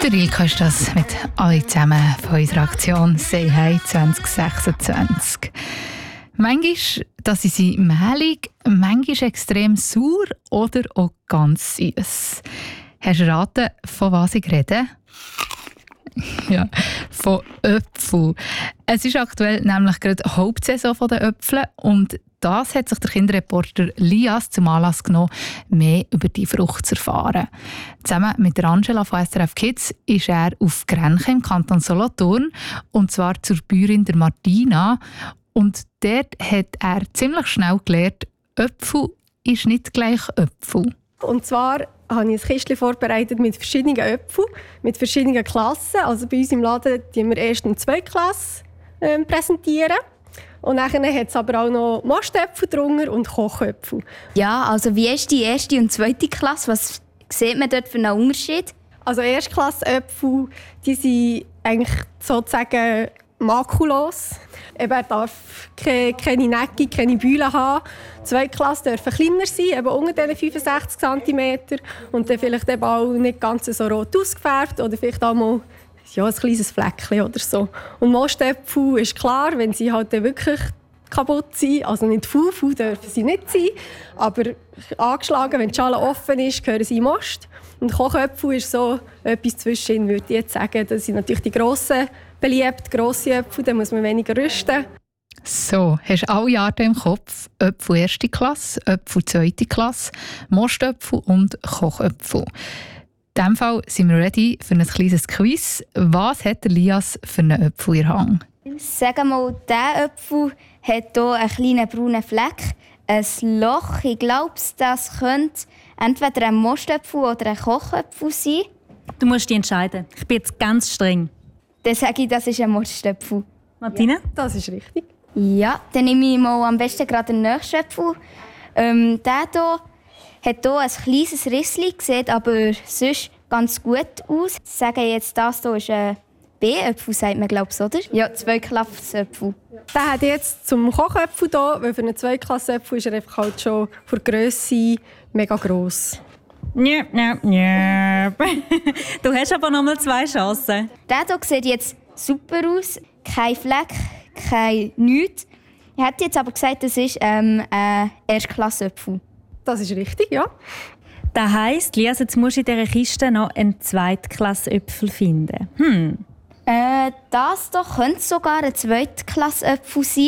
Der Rilke ist das mit alle zusammen von unserer Aktion «Say Hi 2026». Manchmal das sind sie mehlig, manchmal extrem sauer oder auch ganz süß. Hast du erraten, von was ich rede? Ja, von Äpfeln. Es ist aktuell nämlich gerade Hauptsaison der Äpfel und das hat sich der Kinderreporter Lias zum Anlass genommen, mehr über die Frucht zu erfahren. Zusammen mit der Angela von SRF Kids ist er auf Grenchen im Kanton Solothurn und zwar zur Bäuerin der Martina. Und dort hat er ziemlich schnell gelernt, Äpfel ist nicht gleich Äpfel. Und zwar habe ich ein Kistchen vorbereitet mit verschiedenen Äpfeln, mit verschiedenen Klassen. Also bei uns im Laden präsentieren wir erst und zweite Klasse präsentieren. Und dann hat es aber auch noch Mastöpfel drunter und Kochäpfel. Ja, also wie ist die erste und zweite Klasse? Was sieht man dort für einen Unterschied? Also Erstklasse-Äpfel, die sind eigentlich sozusagen makellos. Er darf keine Necke, keine Beule haben. Zweite Klasse dürfen kleiner sein, eben unter diesen 65 cm. Und dann vielleicht eben auch nicht ganz so rot ausgefärbt oder vielleicht auch mal ein kleines Fleckchen oder so. Und Mastöpfel ist klar, wenn sie halt wirklich kaputt sind, also nicht faul dürfen sie nicht sein, aber angeschlagen, wenn die Schale offen ist, gehören sie in Most. Und Kochäpfel ist so etwas zwischen, würde ich jetzt sagen. Das sind natürlich die grossen beliebt, grosse Äpfel, dann muss man weniger rüsten. So, hast du alle Arten im Kopf? Äpfel erste Klasse, Äpfel zweite Klasse, Mastöpfel und Kochäpfel. In diesem Fall sind wir ready für ein kleines Quiz. Was hat Elias für einen Äpfel in der Hand? Sag mal, dieser Äpfel hat hier einen kleinen braunen Fleck, ein Loch. Ich glaube, das könnte entweder ein Mastöpfel oder ein Kochäpfel sein. Du musst dich entscheiden. Ich bin jetzt ganz streng. Dann sage ich, das ist ein Mastöpfel. Martina? Ja, das ist richtig. Ja, dann nehme ich mal am besten gerade den nächsten Äpfel. Der hier hat hier ein kleines Rissli, sieht aber sonst ganz gut aus. Ich sage jetzt, das hier ist ein B-Äpfel, sagt man, glaube ich, oder? Ja, Zweiklassenäpfel. Der hat jetzt zum Kochäpfel hier, weil für einen Zweiklassenäpfel ist er einfach halt schon von der Grösse mega gross. Du hast aber noch mal 2 Chancen. Der hier sieht jetzt super aus. Kein Fleck, kein nichts. Ich hätte jetzt aber gesagt, das ist ein Erstklassenäpfel. Das ist richtig, ja. Das heisst, Lias, jetzt musst du in dieser Kiste noch einen Zweitklasse-Äpfel finden. Das hier könnte sogar ein Zweitklasse-Äpfel sein.